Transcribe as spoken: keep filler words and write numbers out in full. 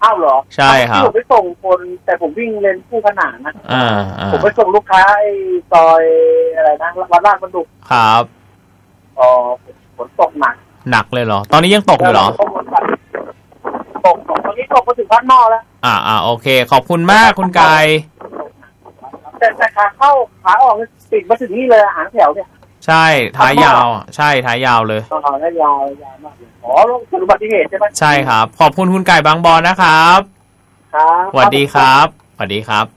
อ้าวเหรอใช่ครับผมไปส่งคนแต่ผมวิ่งเลนคู่ขนานนะอ่าผมไปส่งลูกค้าไอ้ซอยอะไรนะวัดลาดบันดุกครับอ๋อฝนตกหนักหนักเลยเหรอตอนนี้ยังตกอยู่เหรอตกตกตอนนี้ตกมาถึงบ้านนอกแล้วอ่าอ่าโอเคขอบคุณมากคุณกายแต่แต่ขาเข้าขาออกติดมาถึงนี่เลยหางแถวเนี่ยใช่ท้ายยาวใช่ท้ายยาวเลยอ๋อท้ายยาวยาวมากอ๋อเกิดอุบัติเหตุใช่ไหมใช่ครับขอบคุณคุณไก่บางบอนนะครับครับสวัสดีครับสวัสดีครับ